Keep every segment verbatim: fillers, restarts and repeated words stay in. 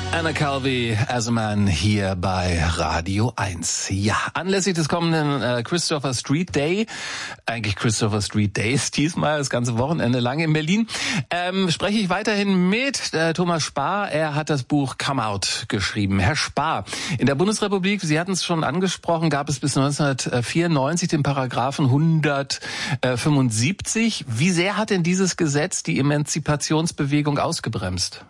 Anna Calvi, As a Man, hier bei Radio eins. Ja, anlässlich des kommenden äh, Christopher Street Day, eigentlich Christopher Street Days diesmal, das ganze Wochenende lang in Berlin, ähm, spreche ich weiterhin mit äh, Thomas Spahr. Er hat das Buch Come Out geschrieben. Herr Spahr, in der Bundesrepublik, Sie hatten es schon angesprochen, gab es bis neunzehnhundertvierundneunzig den Paragraphen hundertfünfundsiebzig. Wie sehr hat denn dieses Gesetz die Emanzipationsbewegung ausgebremst?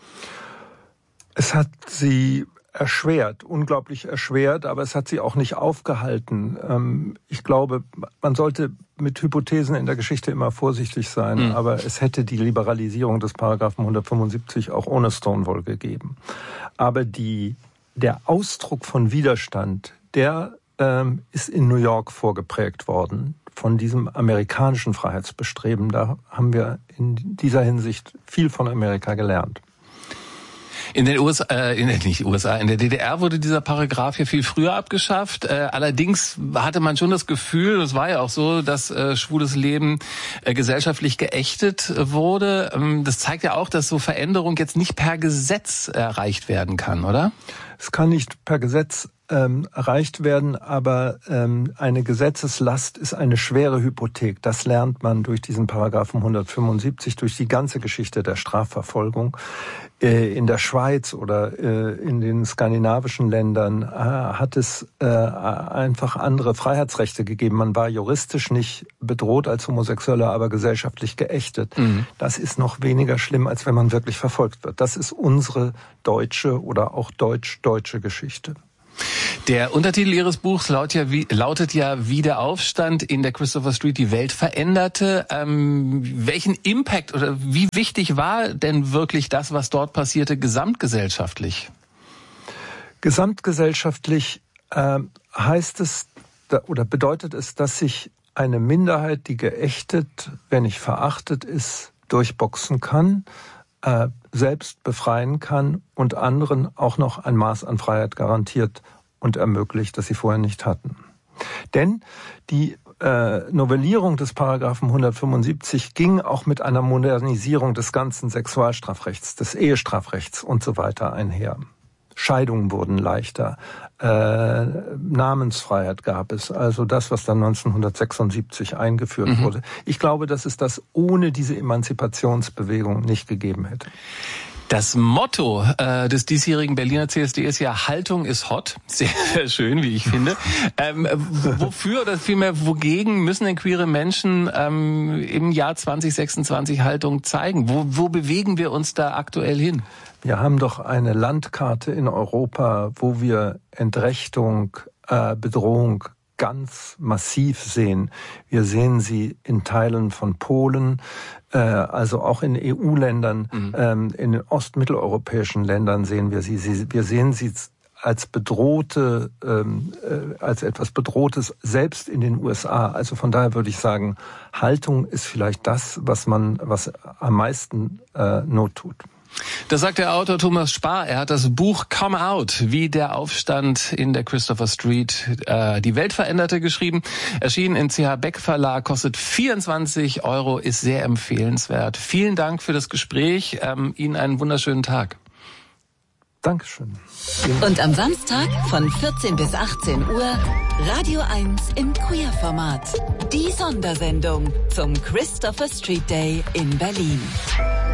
Es hat sie erschwert, unglaublich erschwert, aber es hat sie auch nicht aufgehalten. Ich glaube, man sollte mit Hypothesen in der Geschichte immer vorsichtig sein, mhm. aber es hätte die Liberalisierung des Paragraphen hundertfünfundsiebzig auch ohne Stonewall gegeben. Aber die, der Ausdruck von Widerstand, der ähm, ist in New York vorgeprägt worden von diesem amerikanischen Freiheitsbestreben. Da haben wir in dieser Hinsicht viel von Amerika gelernt. In den U S A, äh, in, nicht U S A, in der D D R wurde dieser Paragraph hier viel früher abgeschafft. Äh, allerdings hatte man schon das Gefühl, das war ja auch so, dass äh, schwules Leben äh, gesellschaftlich geächtet wurde. Ähm, das zeigt ja auch, dass so Veränderung jetzt nicht per Gesetz erreicht werden kann, oder? Es kann nicht per Gesetz ähm, erreicht werden, aber ähm, eine Gesetzeslast ist eine schwere Hypothek. Das lernt man durch diesen Paragraphen hundertfünfundsiebzig, durch die ganze Geschichte der Strafverfolgung. Äh, in der Schweiz oder äh, in den skandinavischen Ländern äh, hat es äh, einfach andere Freiheitsrechte gegeben. Man war juristisch nicht bedroht als Homosexueller, aber gesellschaftlich geächtet. Mhm. Das ist noch weniger schlimm, als wenn man wirklich verfolgt wird. Das ist unsere deutsche oder auch deutsch-deutsche Geschichte. Der Untertitel Ihres Buchs lautet ja, wie, lautet ja wie der Aufstand in der Christopher Street die Welt veränderte. Ähm, welchen Impact oder wie wichtig war denn wirklich das, was dort passierte, gesamtgesellschaftlich? Gesamtgesellschaftlich äh, heißt es oder bedeutet es, dass sich eine Minderheit, die geächtet, wenn nicht verachtet ist, durchboxen kann, äh, selbst befreien kann und anderen auch noch ein Maß an Freiheit garantiert und ermöglicht, das sie vorher nicht hatten. Denn die äh, Novellierung des Paragraphen hundertfünfundsiebzig ging auch mit einer Modernisierung des ganzen Sexualstrafrechts, des Ehestrafrechts und so weiter einher. Scheidungen wurden leichter, äh, Namensfreiheit gab es, also das, was dann neunzehnhundertsechsundsiebzig eingeführt mhm. wurde. Ich glaube, dass es das ohne diese Emanzipationsbewegung nicht gegeben hätte. Das Motto äh, des diesjährigen Berliner C S D ist ja Haltung ist hot. Sehr, sehr schön, wie ich finde. ähm, wofür oder vielmehr wogegen müssen denn queere Menschen ähm, im Jahr zwanzig sechsundzwanzig Haltung zeigen? Wo, wo bewegen wir uns da aktuell hin? Wir haben doch eine Landkarte in Europa, wo wir Entrechtung, äh, Bedrohung ganz massiv sehen. Wir sehen sie in Teilen von Polen, äh, also auch in E U-Ländern, mhm. ähm, in den ostmitteleuropäischen Ländern sehen wir sie. sie wir sehen sie als bedrohte, ähm, äh, als etwas Bedrohtes, selbst in den U S A. Also von daher würde ich sagen, Haltung ist vielleicht das, was man, was am meisten äh, Not tut. Das sagt der Autor Thomas Spahr. Er hat das Buch Come Out, wie der Aufstand in der Christopher Street äh, die Welt veränderte, geschrieben. Erschienen im C H Beck Verlag, kostet vierundzwanzig Euro, ist sehr empfehlenswert. Vielen Dank für das Gespräch. Ähm, Ihnen einen wunderschönen Tag. Dankeschön. Und am Samstag von vierzehn bis achtzehn Uhr Radio eins im Queer-Format. Die Sondersendung zum Christopher Street Day in Berlin.